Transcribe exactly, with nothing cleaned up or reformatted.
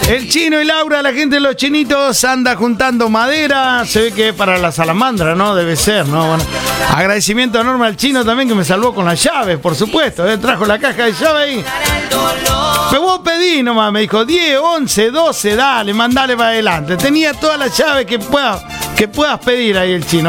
El Chino y Laura, la gente de los chinitos anda juntando madera. Se ve que es para la salamandra, ¿no? Debe ser, ¿no? Bueno, agradecimiento enorme al Chino también que me salvó con las llaves, por supuesto. ¿eh? Trajo la caja de llaves ahí. Me vos pedí nomás, me dijo diez, once, doce, dale, mandale para adelante. Tenía todas las llaves que puedas, que puedas pedir ahí el Chino.